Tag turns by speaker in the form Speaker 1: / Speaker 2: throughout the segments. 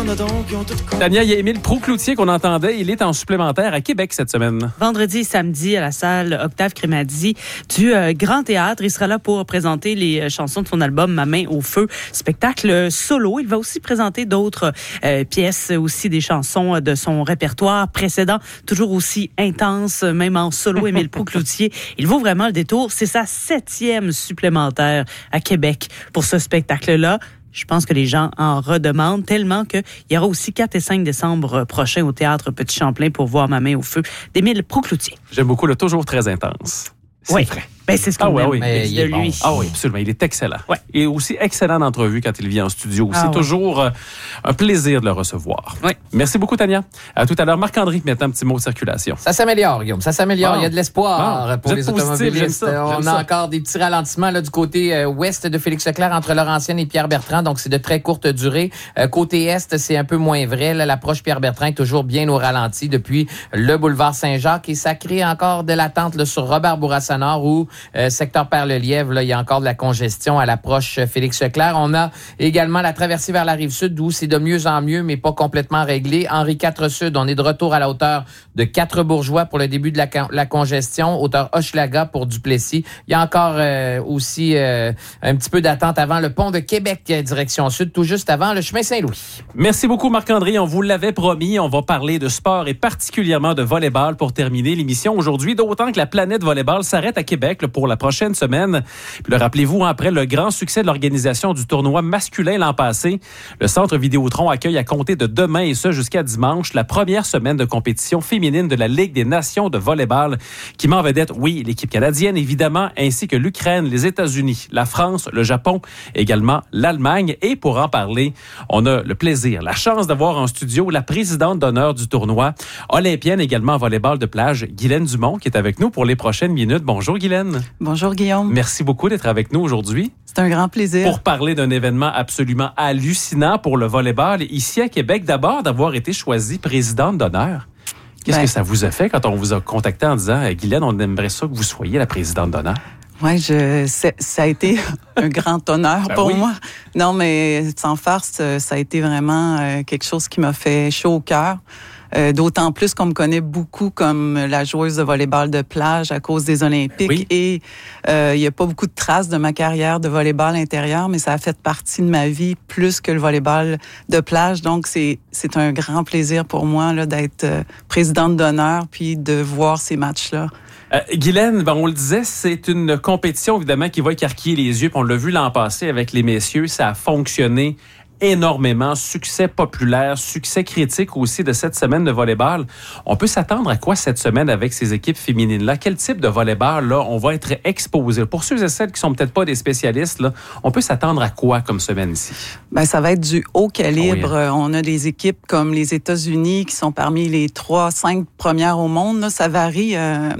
Speaker 1: a donc, ils ont tout compris.
Speaker 2: Tania, il y a Émile Proucloutier qu'on entendait. Il est en supplémentaire à Québec cette semaine.
Speaker 3: Vendredi et samedi à la salle Octave Crémazie du Grand Théâtre. Il sera là pour présenter les chansons de son album Ma main au feu. Spectacle solo. Il va aussi présenter d'autres pièces, aussi des chansons de son répertoire précédent. Toujours aussi intense, même en solo, Émile Proucloutier. Il vaut vraiment le détour. C'est sa 7e supplémentaire à Québec pour ce spectacle-là. Je pense que les gens en redemandent tellement qu'il y aura aussi 4 et 5 décembre prochain au Théâtre Petit Champlain pour voir Ma main au feu d'Émile Proucloutier.
Speaker 2: J'aime beaucoup le toujours très intense. C'est vrai.
Speaker 3: Ben, c'est ce qu'on aime
Speaker 2: de
Speaker 3: lui.
Speaker 2: Bon. Ah oui, absolument. Il est excellent.
Speaker 3: Ouais.
Speaker 2: Et aussi excellent d'entrevue quand il vient en studio.
Speaker 3: Ah
Speaker 2: c'est
Speaker 3: ouais.
Speaker 2: toujours un plaisir de le recevoir.
Speaker 3: Ouais.
Speaker 2: Merci beaucoup, Tania. À tout à l'heure. Marc-André, maintenant, un petit mot de circulation.
Speaker 4: Ça s'améliore, Guillaume. Ça s'améliore. Il y a de l'espoir pour
Speaker 2: Vous
Speaker 4: les
Speaker 2: êtes positif,
Speaker 4: automobilistes.
Speaker 2: j'aime ça,
Speaker 4: On
Speaker 2: j'aime
Speaker 4: a
Speaker 2: ça.
Speaker 4: encore des petits ralentissements là, du côté ouest de Félix-Leclerc entre Laurentienne et Pierre-Bertrand. Donc, c'est de très courte durée. Côté est, c'est un peu moins vrai. Là, l'approche Pierre-Bertrand est toujours bien au ralenti depuis le boulevard Saint-Jacques. Et ça crée encore de l'attente là, sur Robert-Bourassa-Nord où secteur Père-le-Lièvre, là, il y a encore de la congestion à l'approche Félix-Leclerc. On a également la traversée vers la Rive-Sud où c'est de mieux en mieux, mais pas complètement réglé. Henri IV Sud, on est de retour à la hauteur de 4 Bourgeois pour le début de la congestion, hauteur Hochelaga pour Duplessis. Il y a encore aussi un petit peu d'attente avant le pont de Québec, direction Sud, tout juste avant le chemin Saint-Louis.
Speaker 2: Merci beaucoup, Marc-André. On vous l'avait promis. On va parler de sport et particulièrement de volleyball pour terminer l'émission aujourd'hui. D'autant que la planète volleyball s'arrête à Québec là, pour la prochaine semaine. Puis, rappelez-vous, après le grand succès de l'organisation du tournoi masculin l'an passé, le Centre Vidéotron accueille à compter de demain et ce jusqu'à dimanche la première semaine de compétition féminine de la Ligue des nations de volleyball qui met en vedette, oui, l'équipe canadienne évidemment, ainsi que l'Ukraine, les États-Unis, la France, le Japon, également l'Allemagne. Et pour en parler, on a le plaisir, la chance d'avoir en studio la présidente d'honneur du tournoi, olympienne également en volleyball de plage, Guylaine Dumont, qui est avec nous pour les prochaines minutes. Bonjour Guylaine.
Speaker 5: Bonjour Guillaume.
Speaker 2: Merci beaucoup d'être avec nous aujourd'hui.
Speaker 5: C'est un grand plaisir.
Speaker 2: Pour parler d'un événement absolument hallucinant pour le volleyball ici à Québec. D'abord, d'avoir été choisie présidente d'honneur. Qu'est-ce que ça vous a fait quand on vous a contacté en disant « Guylaine, on aimerait ça que vous soyez la présidente d'honneur ».
Speaker 5: Oui, ça a été un grand honneur pour moi. Non, mais sans farce, ça a été vraiment quelque chose qui m'a fait chaud au cœur. D'autant plus qu'on me connaît beaucoup comme la joueuse de volleyball de plage à cause des Olympiques.
Speaker 2: Oui.
Speaker 5: Et il n'y a pas beaucoup de traces de ma carrière de volleyball intérieur, mais ça a fait partie de ma vie plus que le volleyball de plage. Donc, c'est un grand plaisir pour moi là, d'être présidente d'honneur puis de voir ces matchs-là.
Speaker 2: Guylaine, on le disait, c'est une compétition évidemment qui va écarquiller les yeux. Puis on l'a vu l'an passé avec les messieurs, ça a fonctionné énormément. Succès populaire, succès critique aussi de cette semaine de volleyball. On peut s'attendre à quoi cette semaine avec ces équipes féminines-là? Quel type de volleyball là, on va être exposé? Pour ceux et celles qui sont peut-être pas des spécialistes, là, on peut s'attendre à quoi comme semaine ici? Ben,
Speaker 5: ça va être du haut calibre. Oui. On a des équipes comme les États-Unis qui sont parmi les 3-5 premières au monde. Là, ça varie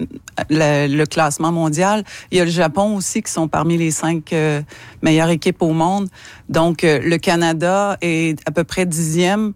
Speaker 5: le classement mondial. Il y a le Japon aussi qui sont parmi les 5 meilleures équipes au monde. Donc, le Canada est à peu près 10e.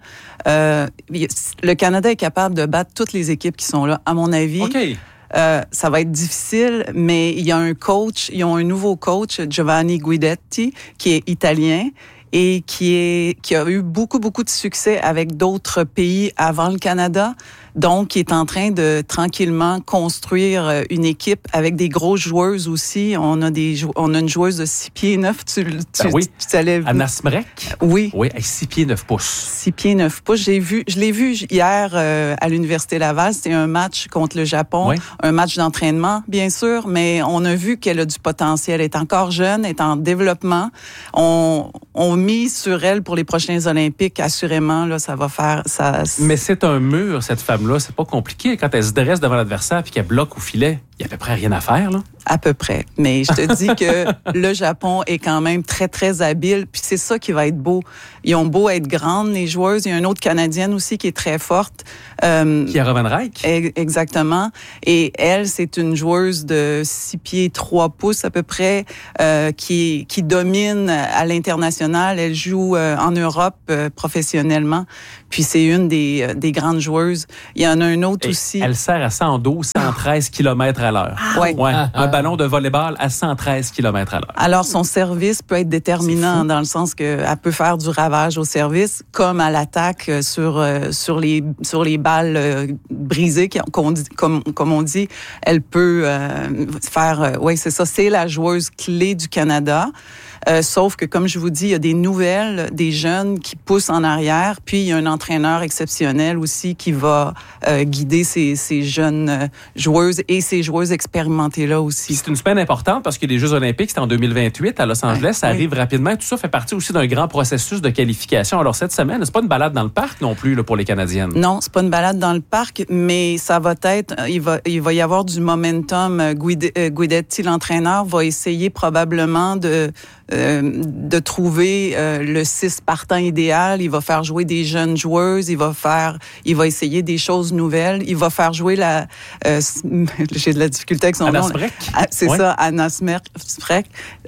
Speaker 5: Le Canada est capable de battre toutes les équipes qui sont là, à mon avis.
Speaker 2: OK.
Speaker 5: Ça va être difficile, mais il y a un coach, ils ont un nouveau coach, Giovanni Guidetti, qui est italien et qui a eu beaucoup de succès avec d'autres pays avant le Canada. Donc, qui est en train de tranquillement construire une équipe avec des grosses joueuses aussi. On a une joueuse de 6 pieds 9. Tu savais.
Speaker 2: Anna Smrek?
Speaker 5: Oui.
Speaker 2: Oui, 6 pieds 9 pouces.
Speaker 5: 6 pieds 9 pouces. Je l'ai vu hier à l'Université Laval. C'était un match contre le Japon. Oui. Un match d'entraînement, bien sûr, mais on a vu qu'elle a du potentiel. Elle est encore jeune, elle est en développement. On mise sur elle pour les prochains Olympiques. Assurément, là, ça va faire...
Speaker 2: Mais c'est un mur, cette femme-là. C'est pas compliqué. Quand elle se dresse devant l'adversaire puis qu'elle bloque au filet, il y a à peu près rien à faire, là.
Speaker 5: À peu près. Mais je te dis que le Japon est quand même très, très habile. Puis c'est ça qui va être beau. Ils ont beau être grandes, les joueuses. Il y a une autre Canadienne aussi qui est très forte.
Speaker 2: Chiara Van Rijk.
Speaker 5: Exactement. Et elle, c'est une joueuse de 6 pieds 3 pouces à peu près, qui domine à l'international. Elle joue en Europe professionnellement. Puis c'est une des grandes joueuses. Il y en a une autre aussi.
Speaker 2: Elle sert à 112, 113 km à l'heure.
Speaker 5: Oui.
Speaker 2: Ouais. Un ballon de volleyball à 113 km/h.
Speaker 5: Alors, son service peut être déterminant dans le sens qu'elle peut faire du ravage au service, comme à l'attaque sur les balles brisées, comme on dit. Elle peut faire... oui, c'est ça. C'est la joueuse clé du Canada. Sauf que, comme je vous dis, il y a des jeunes qui poussent en arrière, puis il y a un entraîneur exceptionnel aussi qui va guider ces jeunes joueuses et ces joueuses expérimentées-là aussi.
Speaker 2: C'est une semaine importante parce que les Jeux olympiques, c'est en 2028 à Los Angeles, ça arrive rapidement. Tout ça fait partie aussi d'un grand processus de qualification. Alors, cette semaine, c'est pas une balade dans le parc non plus là, pour les Canadiennes.
Speaker 5: Non, c'est pas une balade dans le parc, mais ça va être... Il va y avoir du momentum. Guidetti, l'entraîneur, va essayer probablement de trouver le 6 partant idéal. Il va faire jouer des jeunes joueuses. Il va essayer des choses nouvelles. Il va faire jouer j'ai de la difficulté avec son
Speaker 2: Anna
Speaker 5: nom.
Speaker 2: Smrek.
Speaker 5: C'est ça, Anna Smrek.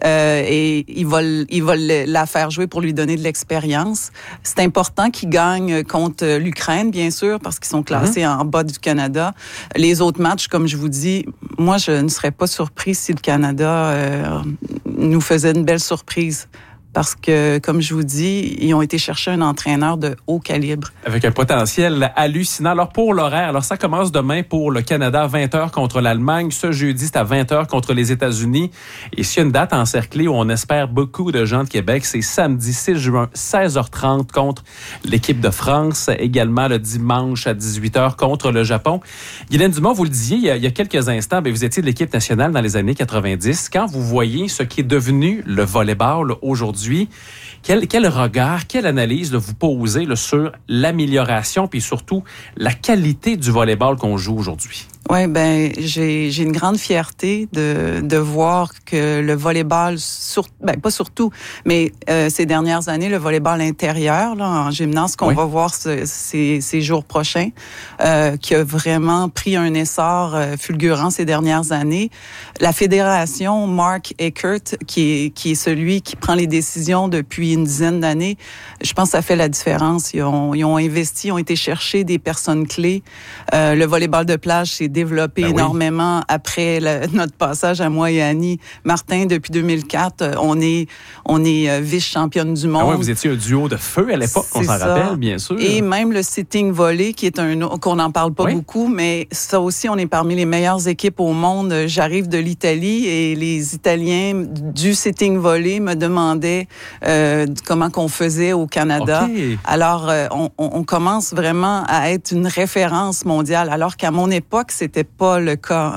Speaker 5: Et il va la faire jouer pour lui donner de l'expérience. C'est important qu'il gagne contre l'Ukraine, bien sûr, parce qu'ils sont classés en bas du Canada. Les autres matchs, comme je vous dis, moi, je ne serais pas surprise si le Canada nous faisait une belle surprise. Parce que, comme je vous dis, ils ont été chercher un entraîneur de haut calibre.
Speaker 2: Avec un potentiel hallucinant. Alors, pour l'horaire, ça commence demain pour le Canada à 20h contre l'Allemagne. Ce jeudi, c'est à 20h contre les États-Unis. Et s'il y a une date encerclée où on espère beaucoup de gens de Québec, c'est samedi 6 juin, 16h30 contre l'équipe de France. Également le dimanche à 18h contre le Japon. Guylaine Dumont, vous le disiez il y a quelques instants, vous étiez de l'équipe nationale dans les années 90. Quand vous voyez ce qui est devenu le volleyball aujourd'hui, quel regard, quelle analyse vous posez sur l'amélioration puis surtout la qualité du volleyball qu'on joue aujourd'hui?
Speaker 5: Oui, j'ai une grande fierté de voir que le volleyball, pas surtout, mais ces dernières années, le volleyball intérieur là, en gymnase qu'on va voir ces jours prochains, qui a vraiment pris un essor fulgurant ces dernières années. La fédération, Mark Eckert, qui est celui qui prend les décisions depuis une dizaine d'années, je pense que ça fait la différence. Ils ont investi, ils ont été chercher des personnes clés. Le volleyball de plage, c'est développé énormément après notre passage à moi et Annie Martin depuis 2004. On est vice-championne du monde.
Speaker 2: Ah ouais, vous étiez un duo de feu à l'époque, on s'en rappelle, bien sûr.
Speaker 5: Et même le sitting volley, qui est qu'on n'en parle pas beaucoup, mais ça aussi, on est parmi les meilleures équipes au monde. J'arrive de l'Italie et les Italiens du sitting volley me demandaient comment qu'on faisait au Canada. Okay. Alors, on commence vraiment à être une référence mondiale, alors qu'à mon époque, c'était pas le cas.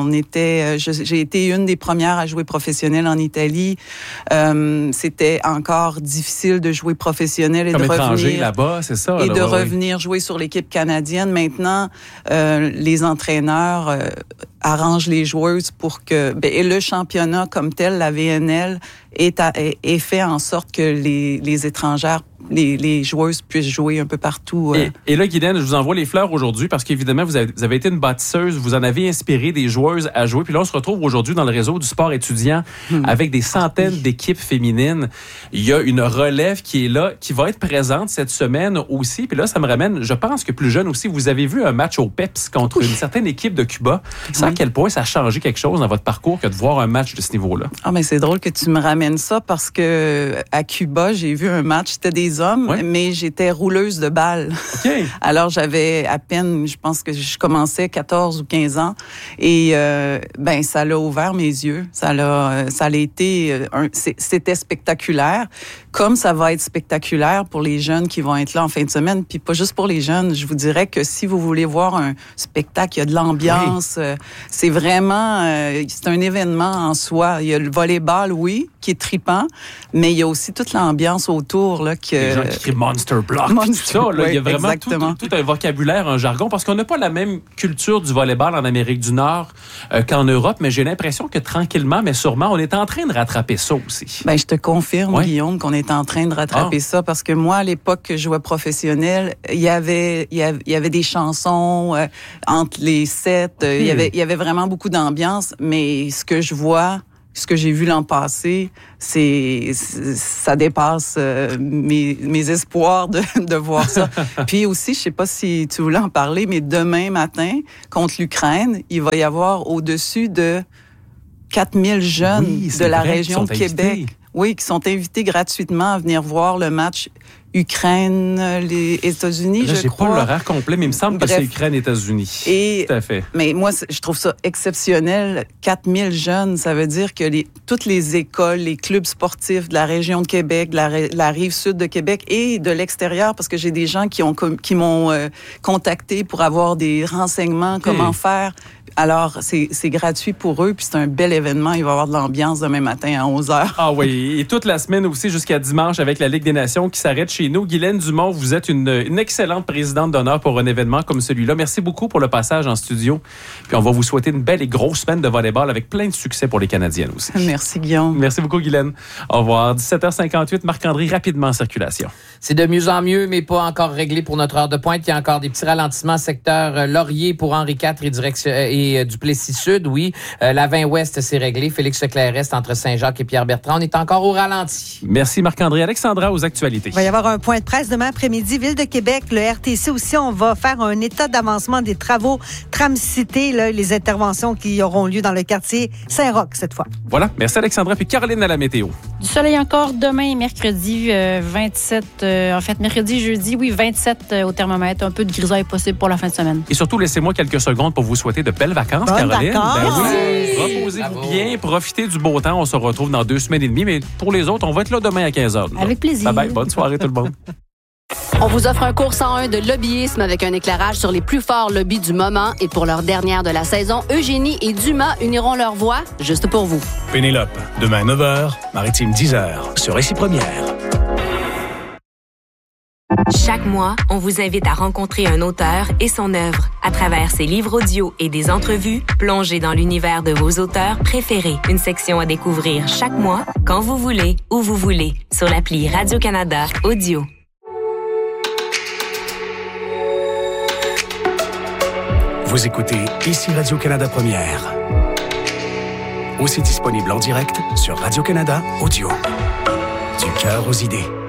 Speaker 5: J'ai été une des premières à jouer professionnel en Italie. C'était encore difficile de jouer professionnel et
Speaker 2: comme
Speaker 5: de
Speaker 2: étranger
Speaker 5: revenir
Speaker 2: là-bas, c'est ça.
Speaker 5: Et de revenir jouer sur l'équipe canadienne. Maintenant, les entraîneurs arrangent les joueuses pour que et le championnat comme tel, la VNL, est fait en sorte que les étrangères, les joueuses puissent jouer un peu partout.
Speaker 2: Et là, Guylaine, je vous envoie les fleurs aujourd'hui parce qu'évidemment, vous avez été une bâtisseuse, vous en avez inspiré des joueuses à jouer. Puis là, on se retrouve aujourd'hui dans le réseau du sport étudiant avec des centaines d'équipes féminines. Il y a une relève qui est là, qui va être présente cette semaine aussi. Puis là, ça me ramène, je pense que plus jeune aussi, vous avez vu un match au PEPS contre une certaine équipe de Cuba. Ça, à quel point ça a changé quelque chose dans votre parcours que de voir un match de ce niveau-là? Ah,
Speaker 5: mais c'est drôle que tu me ramènes ça parce que à Cuba, j'ai vu un match, c'était des hommes, mais j'étais rouleuse de balles.
Speaker 2: Okay.
Speaker 5: Alors, j'avais à peine, je pense que je commençais 14 ou 15 ans et ça l'a ouvert mes yeux. Ça a été, c'était spectaculaire, comme ça va être spectaculaire pour les jeunes qui vont être là en fin de semaine, puis pas juste pour les jeunes. Je vous dirais que si vous voulez voir un spectacle, il y a de l'ambiance, c'est vraiment, c'est un événement en soi. Il y a le volleyball, qui est trippant, mais il y a aussi toute l'ambiance autour. Là,
Speaker 2: les gens qui crient Monster Block, tout ça. Là, il y a vraiment tout un vocabulaire, un jargon, parce qu'on n'a pas la même culture du volleyball en Amérique du Nord qu'en Europe, mais j'ai l'impression que tranquillement, mais sûrement, on est en train de rattraper ça aussi.
Speaker 5: Je te confirme, Guillaume, qu'on est en train de rattraper ça, parce que moi, à l'époque que je jouais professionnel, il y avait des chansons entre les sets, il y avait vraiment beaucoup d'ambiance, mais ce que j'ai vu l'an passé, ça dépasse mes espoirs de voir ça. Puis aussi, je sais pas si tu voulais en parler, mais demain matin, contre l'Ukraine, il va y avoir au-dessus de 4000 jeunes de la région de Québec.
Speaker 2: Invités.
Speaker 5: Oui, qui sont invités gratuitement à venir voir le match Ukraine, les États-Unis,
Speaker 2: Là,
Speaker 5: je crois.
Speaker 2: J'ai pas l'horaire complet, mais il me semble que
Speaker 5: Bref.
Speaker 2: c'est Ukraine-États-Unis.
Speaker 5: Et,
Speaker 2: tout à fait.
Speaker 5: mais moi, je trouve ça exceptionnel. 4000 jeunes, ça veut dire que toutes les écoles, les clubs sportifs de la région de Québec, de la rive sud de Québec et de l'extérieur, parce que j'ai des gens qui m'ont contacté pour avoir des renseignements, comment faire. Alors, c'est gratuit pour eux, puis c'est un bel événement. Il va y avoir de l'ambiance demain matin à 11h.
Speaker 2: Ah oui, et toute la semaine aussi jusqu'à dimanche avec la Ligue des Nations qui s'arrête chez nous. Guylaine Dumont, vous êtes une excellente présidente d'honneur pour un événement comme celui-là. Merci beaucoup pour le passage en studio. Puis on va vous souhaiter une belle et grosse semaine de volleyball avec plein de succès pour les Canadiennes aussi.
Speaker 5: Merci, Guillaume.
Speaker 2: Merci beaucoup, Guylaine. Au revoir. 17h58, Marc-André, rapidement en circulation.
Speaker 4: C'est de mieux en mieux, mais pas encore réglé pour notre heure de pointe. Il y a encore des petits ralentissements secteur Laurier pour Henri IV et Duplessis-Sud, oui. La 20 Ouest, c'est réglé. Félix-Leclerc-Est entre Saint-Jacques et Pierre-Bertrand. On est encore au ralenti.
Speaker 2: Merci, Marc-André. Alexandra, aux actualités.
Speaker 1: Il va y avoir un point de presse demain après-midi. Ville de Québec, le RTC aussi, on va faire un état d'avancement des travaux Tram-Cité, là, les interventions qui auront lieu dans le quartier Saint-Roch cette fois.
Speaker 2: Voilà. Merci, Alexandra. Puis Caroline à la météo.
Speaker 6: Du soleil encore demain et mercredi, 27, mercredi, jeudi, 27 au thermomètre. Un peu de grisaille possible pour la fin de semaine.
Speaker 2: Et surtout, laissez-moi quelques secondes pour vous souhaiter de belles vacances,
Speaker 1: Bonnes
Speaker 2: Caroline.
Speaker 1: vacances.
Speaker 2: Ben oui. Reposez-vous bien, profitez du beau temps. On se retrouve dans 2 semaines et demie. Mais pour les autres, on va être là demain à 15h.
Speaker 6: Avec plaisir.
Speaker 2: Bye bye. Bonne soirée, tout le monde.
Speaker 7: On vous offre un cours 101 de lobbyisme avec un éclairage sur les plus forts lobbies du moment. Et pour leur dernière de la saison, Eugénie et Dumas uniront leurs voix juste pour vous.
Speaker 8: Pénélope, demain 9h, Maritime 10h, sur Récit Première.
Speaker 9: Chaque mois, on vous invite à rencontrer un auteur et son œuvre. À travers ses livres audio et des entrevues, plongez dans l'univers de vos auteurs préférés. Une section à découvrir chaque mois, quand vous voulez, où vous voulez, sur l'appli Radio-Canada Audio.
Speaker 8: Vous écoutez ici Radio-Canada Première. Aussi disponible en direct sur Radio-Canada Audio. Du cœur aux idées.